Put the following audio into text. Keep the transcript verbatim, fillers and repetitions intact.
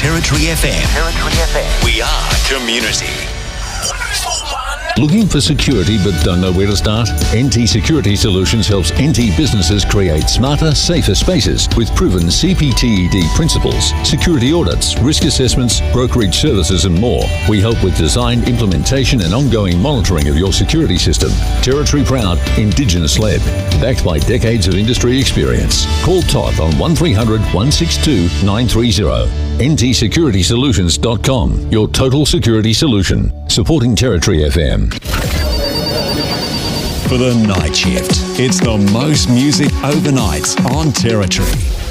Territory F M. Territory F M. We are community. Looking for security but don't know where to start? N T Security Solutions helps N T businesses create smarter, safer spaces with proven C P T E D principles, security audits, risk assessments, brokerage services and more. We help with design, implementation and ongoing monitoring of your security system. Territory proud, Indigenous led, backed by decades of industry experience. Call Todd on one three hundred, one six two, nine three zero. N T security solutions dot com, your total security solution. Supporting Territory F M. For the night shift, it's the most music overnight on Territory.